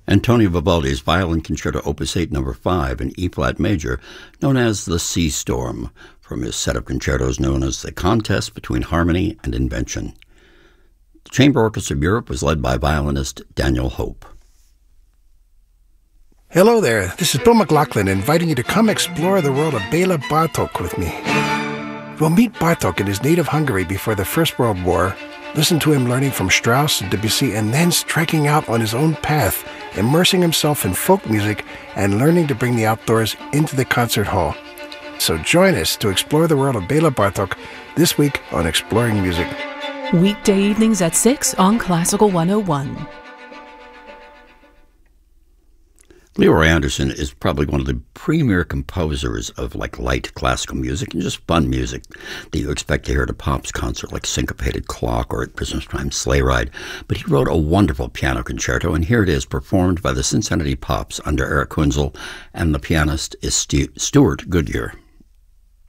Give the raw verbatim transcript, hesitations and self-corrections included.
Antonio Vivaldi's Violin Concerto Opus eight Number five in E-flat major, known as the Sea Storm, from his set of concertos known as The Contest Between Harmony and Invention. The Chamber Orchestra of Europe was led by violinist Daniel Hope. Hello there, this is Bill McLaughlin inviting you to come explore the world of Bela Bartok with me. We'll meet Bartok in his native Hungary before the First World War, listen to him learning from Strauss and Debussy, and then striking out on his own path, immersing himself in folk music and learning to bring the outdoors into the concert hall. So join us to explore the world of Bela Bartok this week on Exploring Music. Weekday evenings at six on Classical one oh one. Leroy Anderson is probably one of the premier composers of like light classical music and just fun music that you expect to hear at a Pops concert like Syncopated Clock or at Christmas Time Sleigh Ride. But he wrote a wonderful piano concerto, and here it is performed by the Cincinnati Pops under Eric Hunzel, and the pianist is Stu- Stuart Goodyear.